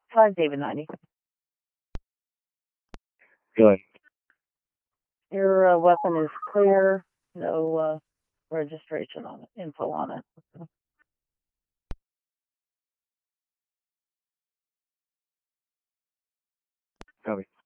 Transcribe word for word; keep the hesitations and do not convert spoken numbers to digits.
Five David ninety. Good. Your uh, weapon is clear. No uh, registration on it, info on it. Copy.